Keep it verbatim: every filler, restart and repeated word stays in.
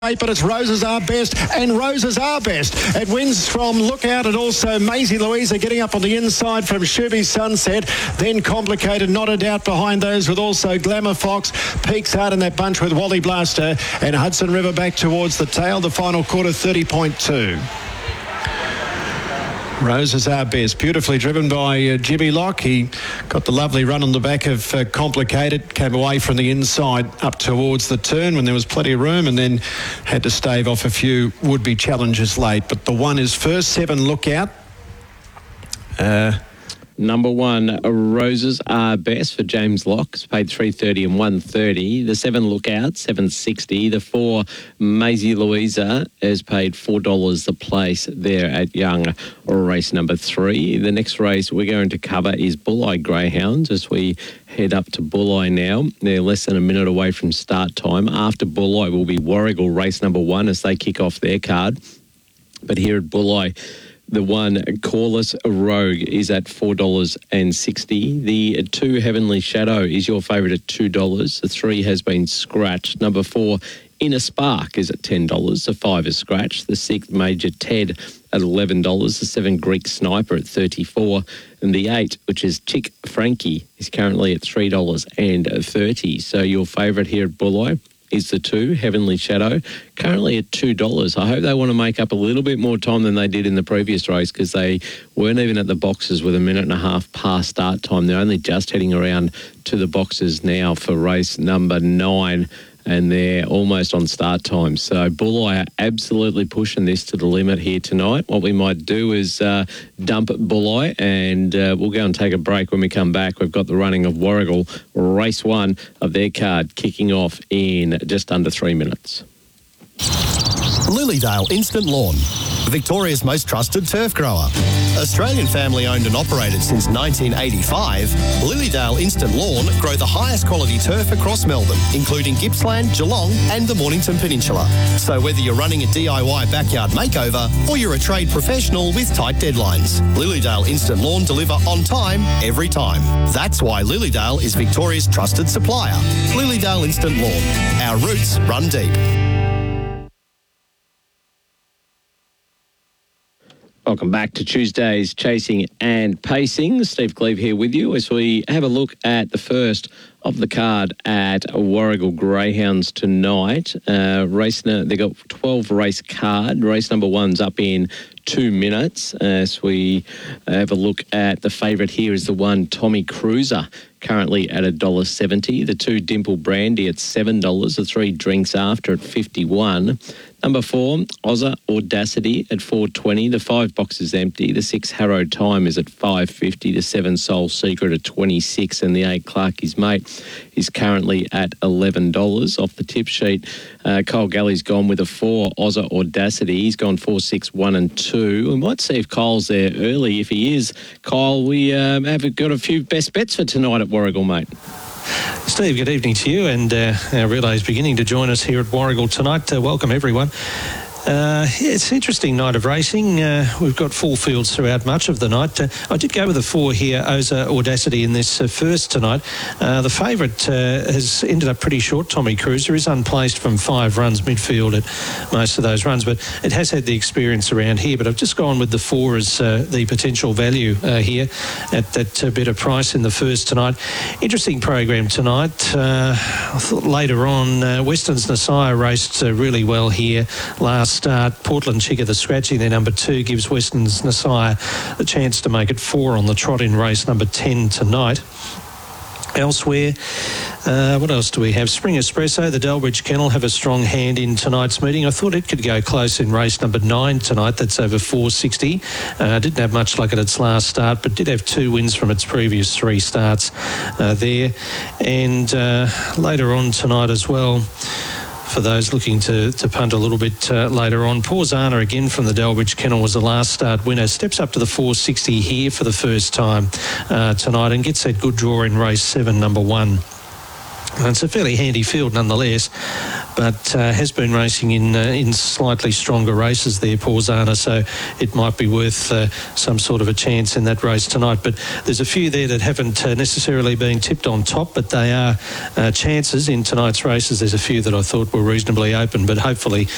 But it's Roses Are Best, and Roses Are Best. It wins from Lookout, and also Maisie Louisa getting up on the inside from Shuby Sunset. Then Complicated, not a doubt behind those, with also Glamour Fox. Peaks out in that bunch with Wally Blaster, and Hudson River back towards the tail. The final quarter, thirty point two. Roses Are Best, beautifully driven by uh, Jimmy Locke. He got the lovely run on the back of uh, Complicated, came away from the inside up towards the turn when there was plenty of room, and then had to stave off a few would-be challengers late. But the one is first, seven Lookout. Uh, Number one, Roses Are Best for James Locke. It's paid three thirty and one thirty. The seven Lookout, seven sixty. The four, Maisie Louisa, is paid four dollars the place there at Young, race number three. The next race we're going to cover is Bulli Greyhounds as we head up to Bulli now. They're less than a minute away from start time. After Bulli will be Warrigal, race number one, as they kick off their card. But here at Bulli, the one, Corliss Rogue, is at four dollars sixty. The two, Heavenly Shadow, is your favourite at two dollars. The three has been scratched. Number four, Inner Spark, is at ten dollars. The five is scratched. The six, Major Ted, at eleven dollars. The seven, Greek Sniper, at thirty-four dollars. And the eight, which is Chick Frankie, is currently at three dollars thirty. So your favourite here at Bulli is the two, Heavenly Shadow, currently at two dollars. I hope they want to make up a little bit more time than they did in the previous race, because they weren't even at the boxes with a minute and a half past start time. They're only just heading around to the boxes now for race number nine, and they're almost on start time. So Bulli are absolutely pushing this to the limit here tonight. What we might do is uh, dump Bulli, and uh, we'll go and take a break. When we come back, we've got the running of Warrigal, race one of their card, kicking off in just under three minutes. Lilydale Instant Lawn, Victoria's most trusted turf grower. Australian family owned and operated since nineteen eighty-five, Lilydale Instant Lawn grow the highest quality turf across Melbourne, including Gippsland, Geelong and the Mornington Peninsula. So whether you're running a D I Y backyard makeover or you're a trade professional with tight deadlines, Lilydale Instant Lawn deliver on time, every time. That's why Lilydale is Victoria's trusted supplier. Lilydale Instant Lawn. Our roots run deep. Welcome back to Tuesday's Chasing and Pacing. Steve Cleve here with you as we have a look at the first of the card at Warrigal Greyhounds tonight. Uh, race, they got twelve race card. Race number one's up in two minutes. As we have a look at the favourite here is the one, Tommy Cruiser, currently at one dollar seventy. The two, Dimple Brandy, at seven dollars. The three, Drinks After, at fifty-one dollars. Number four, Ozza Audacity at four twenty. The five, Box Is Empty. The six, Harrow Time, is at five fifty. The seven, Soul Secret, at twenty-six. And the eight, Clarky's Mate, is currently at eleven dollars. Off the tip sheet, uh, Kyle Galley's gone with a four, Ozza Audacity. He's gone four, six, one and two. We might see if Kyle's there early. If he is, Kyle, we um, have got a few best bets for tonight at Warrigal, mate. Steve, good evening to you, and uh, our relay's beginning to join us here at Warrigal tonight. Uh, welcome, everyone. Uh, yeah, it's an interesting night of racing. Uh, we've got full fields throughout much of the night. Uh, I did go with the four here, Ozza Audacity, in this uh, first tonight. Uh, the favourite uh, has ended up pretty short. Tommy Cruiser is unplaced from five runs midfield at most of those runs, but it has had the experience around here. But I've just gone with the four as uh, the potential value uh, here at that uh, better price in the first tonight. Interesting program tonight. Uh, I thought later on, uh, Weston's Nasiah raced uh, really well here last start. Portland Chica, the scratchy, their number two, gives Weston's Nasiah a chance to make it four on the trot in race number ten tonight. Elsewhere, uh, what else do we have? Spring Espresso, the Delbridge Kennel, have a strong hand in tonight's meeting. I thought it could go close in race number nine tonight. That's over four sixty. Uh, didn't have much luck at its last start, but did have two wins from its previous three starts uh, there. And uh, later on tonight as well, for those looking to, to punt a little bit uh, later on, Porzana again from the Delbridge Kennel was the last start winner. Steps up to the four sixty here for the first time uh, tonight and gets that good draw in race seven, number one. And it's a fairly handy field nonetheless, but uh, has been racing in uh, in slightly stronger races there, Porzana, so it might be worth uh, some sort of a chance in that race tonight. But there's a few there that haven't uh, necessarily been tipped on top, but they are uh, chances in tonight's races. There's a few that I thought were reasonably open, but hopefully